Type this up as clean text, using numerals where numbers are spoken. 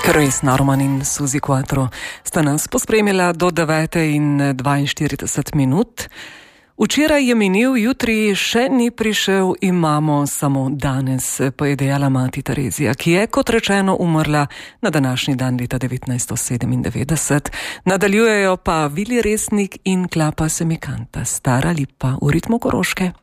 Res Norman in Suzi Quattro sta nas pospremila do 9:42 minut. Včeraj je minil, jutri še ni prišel, imamo samo danes, pa je dejala mati Terezija, ki je, kot rečeno, umrla na današnji dan leta 1997. Nadaljujejo pa Vili Resnik in Klapa Semikanta, Stara lipa v ritmu Koroške.